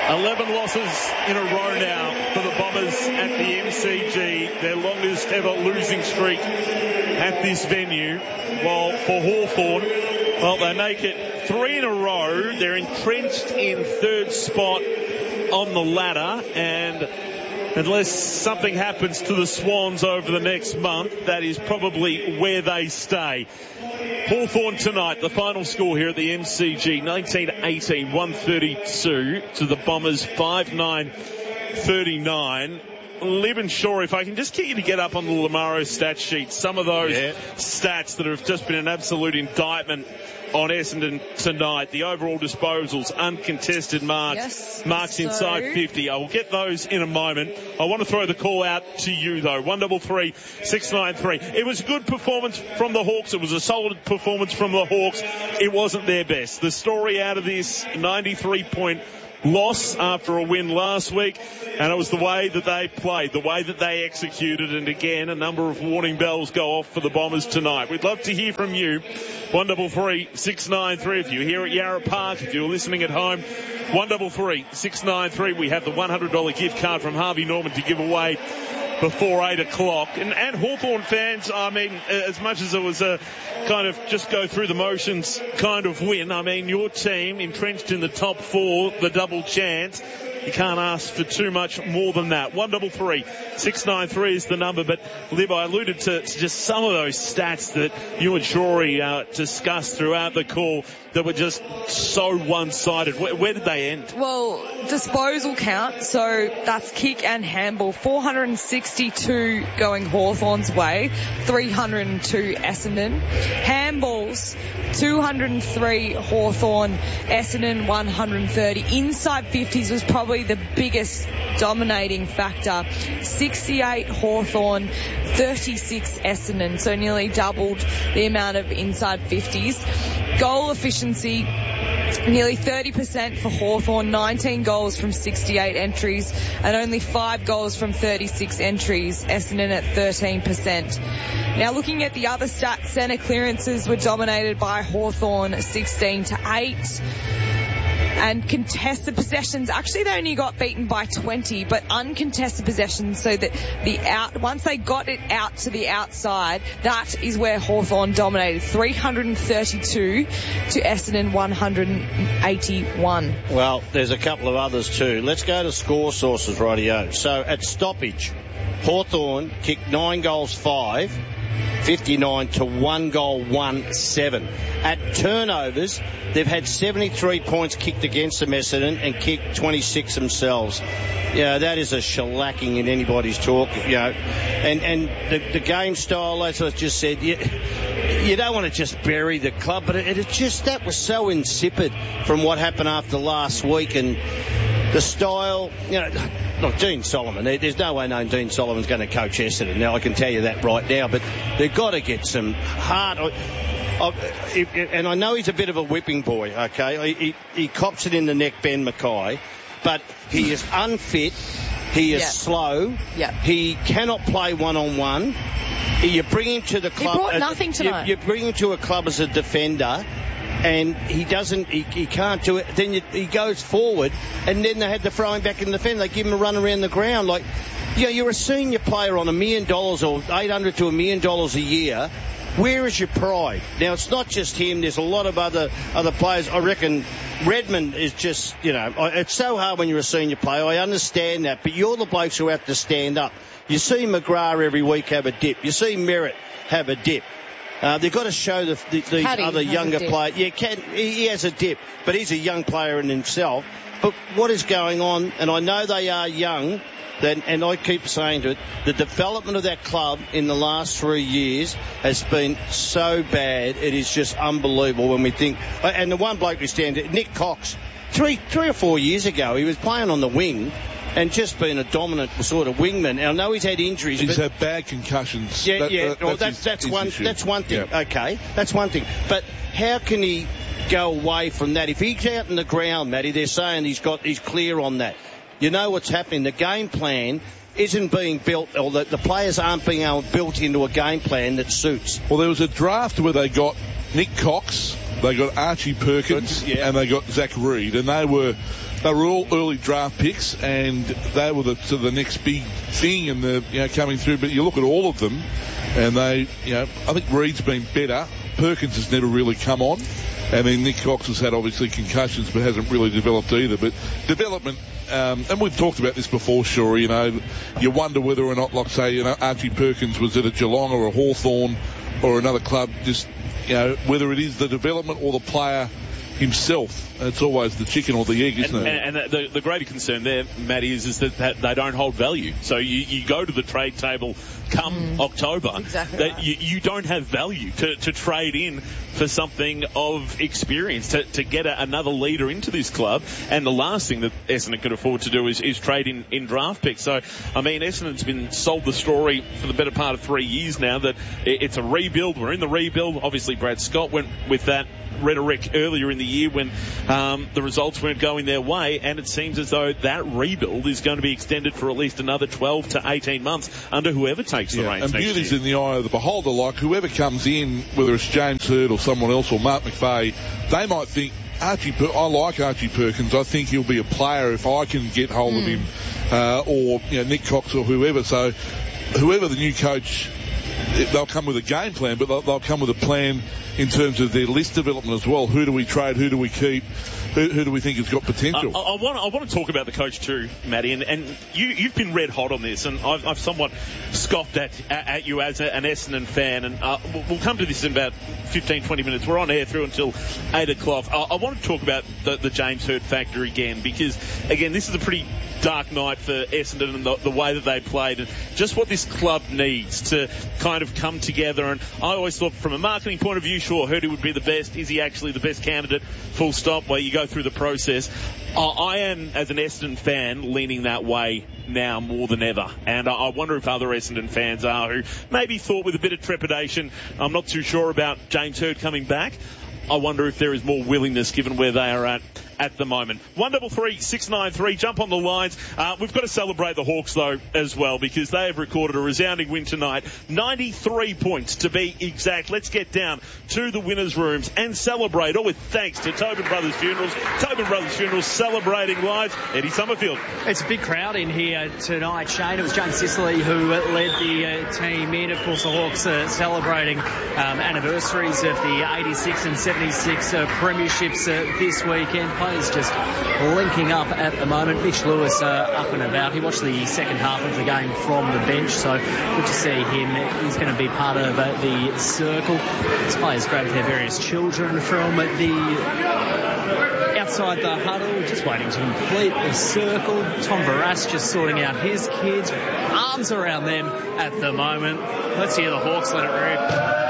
11 losses in a row now for the Bombers at the MCG, their longest ever losing streak at this venue. While for Hawthorn, well, they make it 3 in a row. They're entrenched in third spot on the ladder, and unless something happens to the Swans over the next month, that is probably where they stay. Hawthorn tonight, the final score here at the MCG, 19-18, 132 to the Bombers, 5-9-39. Libin Shaw, if I can just get you to get up on the Lamaro stat sheet, some of those stats that have just been an absolute indictment on Essendon tonight. The overall disposals, uncontested marks, marks inside 50. I will get those in a moment. I want to throw the call out to you, though. 133 693. It was a good performance from the Hawks. It was a solid performance from the Hawks. It wasn't their best. The story out of this 93-point loss after a win last week, and it was the way that they played, the way that they executed, and again, a number of warning bells go off for the Bombers tonight. We'd love to hear from you. 133 693 if you're here at Yarra Park, if you're listening at home. 133 693. We have the $100 gift card from Harvey Norman to give away before 8 o'clock. And Hawthorn fans, I mean, as much as it was a kind of just go through the motions kind of win, I mean, your team entrenched in the top 4, the double chance. You can't ask for too much more than that. 133 693 is the number. But, Lib, I alluded to just some of those stats that you and Shorey discussed throughout the call that were just so one-sided. Where did they end? Well, disposal count, so that's kick and handball. 462 going Hawthorn's way, 302 Essendon. Handballs, 203 Hawthorn, Essendon 130. Inside 50s was probably the biggest dominating factor. 68 Hawthorn, 36 Essendon, so nearly doubled the amount of inside 50s. Goal efficiency, nearly 30% for Hawthorn, 19 goals from 68 entries, and only 5 goals from 36 entries. Essendon at 13%. Now, looking at the other stats, centre clearances were dominated by Hawthorn, 16-8. And contested possessions, actually they only got beaten by 20, but uncontested possessions, so that once they got it out to the outside, that is where Hawthorn dominated. 332 to Essendon 181. Well, there's a couple of others too. Let's go to score sources, rightio. So at stoppage, Hawthorn kicked 9 goals 5. 59 to 1 goal 1-7. At turnovers, they've had 73 points kicked against them, Essendon, and kicked 26 themselves. Yeah, that is a shellacking in anybody's talk, you know. And the game style, as I just said, you don't want to just bury the club, but that was so insipid from what happened after last week, and the style, you know. Look, Dean Solomon, there's no way known Dean Solomon's going to coach Essendon. Now, I can tell you that right now, but they've got to get some hard. And I know he's a bit of a whipping boy, okay? He cops it in the neck, Ben Mackay, but he is unfit. He is slow. Yep. He cannot play one-on-one. You bring him to the club. He brought nothing tonight. You bring him to a club as a defender, and he can't do it. Then he goes forward, and then they had to throw him back in the defence. They give him a run around the ground. Like, you know, you're a senior player on $1 million or $800 to $1 million a year. Where is your pride? Now, it's not just him. There's a lot of other players. I reckon Redmond is just, you know, it's so hard when you're a senior player. I understand that, but you're the blokes who have to stand up. You see McGrath every week have a dip. You see Merritt have a dip. They've got to show these other younger players. Yeah, he has a dip, but he's a young player in himself. But what is going on, and I know they are young, and I keep saying to it, the development of that club in the last 3 years has been so bad, it is just unbelievable when we think. And the one bloke who stands, Nick Cox, three or 4 years ago, he was playing on the wing and just been a dominant sort of wingman. I know he's had injuries. He's had bad concussions. That's one thing. Yeah. Okay, that's one thing. But how can he go away from that? If he's out in the ground, Matty, they're saying he's clear on that. You know what's happening. The game plan isn't being built, or the players aren't being built into a game plan that suits. Well, there was a draft where they got Nick Cox, they got Archie Perkins, and they got Zach Reed, and they were all early draft picks, and they were the next big thing, and coming through. But you look at all of them, and I think Reed's been better. Perkins has never really come on. I mean, Nick Cox has had obviously concussions, but hasn't really developed either. But development, and we've talked about this before, sure. You wonder whether or not, like say, Archie Perkins was at a Geelong or a Hawthorn or another club, just whether it is the development or the player himself. It's always the chicken or the egg, isn't it? And the greater concern there, Matty, is that they don't hold value. So you go to the trade table come October, exactly that right. you don't have value to trade in for something of experience, to get another leader into this club. And the last thing that Essendon could afford to do is trade in draft picks. So, I mean, Essendon's been sold the story for the better part of 3 years now that it's a rebuild. We're in the rebuild. Obviously, Brad Scott went with that rhetoric earlier in the year when the results weren't going their way, and it seems as though that rebuild is going to be extended for at least another 12 to 18 months under whoever takes the reins and next beauty's year. In the eye of the beholder. Like whoever comes in, whether it's James Hird or someone else or Mark McVeigh, they might think, I like Archie Perkins. I think he'll be a player if I can get hold of him, or Nick Cox or whoever. So whoever the new coach, they'll come with a game plan, but they'll come with a plan in terms of their list development as well. Who do we trade? Who do we keep? Who do we think has got potential? I want to talk about the coach too, Matty, and you've been red hot on this, and I've somewhat scoffed at you as an Essendon fan, and we'll come to this in about 15, 20 minutes. We're on air through until 8 o'clock. I want to talk about the James Hird factor again, because, again, this is a pretty dark night for Essendon and the way that they played, and just what this club needs to kind of come together. And I always thought, from a marketing point of view, sure, Hird would be the best. Is he actually the best candidate? Full stop, where you go through the process. I am, as an Essendon fan, leaning that way now more than ever. And I wonder if other Essendon fans are, who maybe thought with a bit of trepidation, I'm not too sure about James Hird coming back. I wonder if there is more willingness given where they are at the moment. 133 693, jump on the lines. We've got to celebrate the Hawks, though, as well, because they have recorded a resounding win tonight. 93 points, to be exact. Let's get down to the winners' rooms and celebrate, all with thanks to Tobin Brothers Funerals. Tobin Brothers Funerals celebrating lives. Eddie Summerfield. It's a big crowd in here tonight, Shane. It was James Sicily who led the team in. Of course, the Hawks are celebrating anniversaries of the 86 and 76 premierships this weekend. Players just linking up at the moment. Mitch Lewis up and about. He watched the second half of the game from the bench, so good to see him. He's going to be part of the circle. These players grabbed their various children from the outside the huddle, just waiting to complete the circle. Tom Barras just sorting out his kids. Arms around them at the moment. Let's hear the Hawks let it rip.